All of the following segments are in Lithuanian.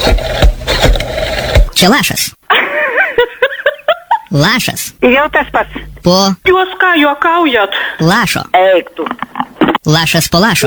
Čia Lašas. Lašas. Jau tas pats. Po Jūs ką juokaujat? Lašo. Eik tu. Lašas po Lašo.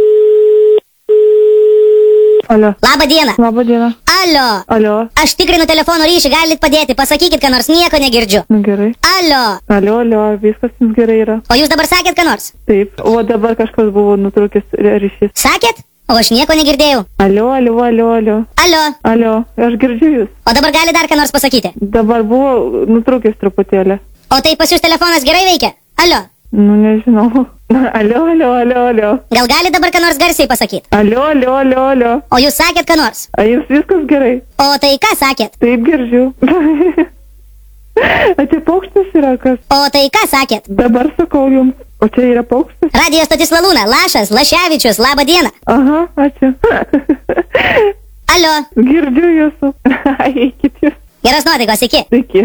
Alio. Labą dieną. Labą dieną. Alio. Alio. Aš tikrinu telefono ryšį, galit padėti. Pasakykit, ką nors, nieko negirdžiu. Nu, gerai. Alio. Alio, viskas jums gerai yra. O jūs dabar sakėt, ką nors? Taip. O dabar kažkas buvo nutrūkęs ryšys. Sakėt? O aš nieko negirdėjau. Alio. Alio. Alio, aš girdžiu jūs. O dabar gali dar ką nors pasakyti? Dabar buvo nutrūkęs truputėlį. O tai pas jūs telefonas gerai veikia? Alio. Nu, nežinau. Alio. Gal gali dabar ką nors garsiai pasakyti? Alio. O jūs sakėt ką nors? A jums viskas gerai? O tai ką sakėt? Taip, girdžiu. A čia paukštis yra kas? O tai ką sakėt? Dabar sakau jums. O čia yra paukštis? Radio stotis Lalūna, Lašas, Laševičius, labą dieną. Aha, ačiū. Alio. Girdžiu jūsų. Eikit jūs. Geros nuotaikos, iki. Sveiki.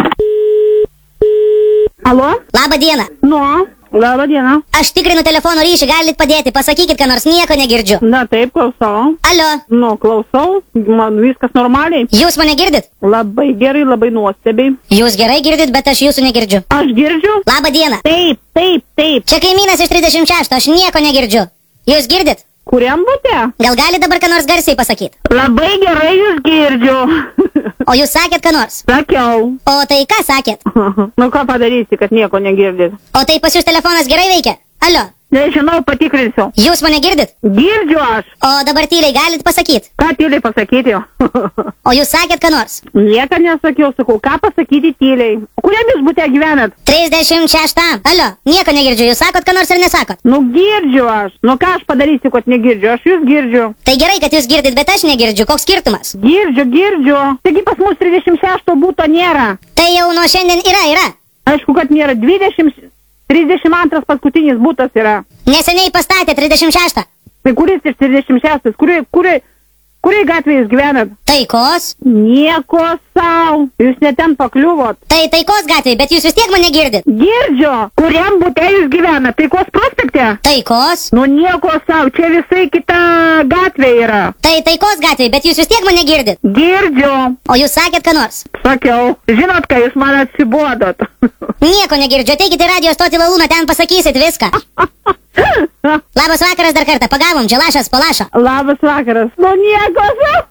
Alo? Labą dieną. Nu, labą dieną. Aš tikrinu telefono ryšį, galit padėti. Pasakykit, ką nors, nieko negirdžiu. Na taip, klausau. Alio. Nu, klausau. Man viskas normaliai. Jūs mane girdit? Labai gerai, labai nuostabiai. Jūs gerai girdit, bet aš jūsų negirdžiu. Aš girdžiu? Labą dieną. Taip. Čia kaimynas iš 36, aš nieko negirdžiu. Jūs girdit? Kuriam bute? Gal gali dabar ką nors garsiai pasakyti? Labai gerai jūs girdžiu. O jūs sakėt ką nors? Sakiau. O tai ką sakėt? Nu ką padarysi, kad nieko negirdit? O tai pas jūs telefonas gerai veikia? Alio. Nežinau, patikrinsiu. Jūs mane girdit? Girdžiu aš. O dabar tyliai galit pasakyti? Ką tyliai pasakyti? O jūs sakėt ką nors? Nieko nesakiau, sakau, ką pasakyti tyliai. Kuriam jūs bute gyvenat? 36. Alio, nieko negirdžiu, jūs sakot ką nors ar nesakot? Nu girdžiu aš. Nu ką aš padarysiu, kad negirdžiu? Aš jūs girdžiu. Tai gerai, kad jūs girdit, bet aš negirdžiu, koks skirtumas? Girdžiu. Taigi pas mus 36 būto nėra. Tai jau nuo šiandien yra. Aišku, kad nėra 32 paskutinis būtas yra. Neseniai pastatė 36. Tai kuris iš 36? Kuriai gatvėje jūs gyvenat? Taikos. Nieko sau. Jūs ne ten pakliuvot. Tai Taikos gatvėje, bet jūs vis tiek mane girdit. Girdžiu. Kuriam bute jūs gyvenat? Taikos prospekte? Taikos. Nu nieko sau. Čia visai kita gatvė yra. Tai Taikos gatvėje, bet jūs vis tiek mane girdit. Girdžiu. O jūs sakėt ką nors? Sakiau. Žinot, ką jūs man atsibodot? Nieko negirdžiu, ateikite į radio stotį Lalūną, ten pasakysit viską. Labas vakaras dar kartą, pagavom, čia Lašas po Lašo. Labas vakaras. Nu nieko sau.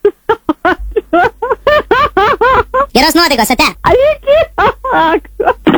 Geros nuotaikos, ate. Iki.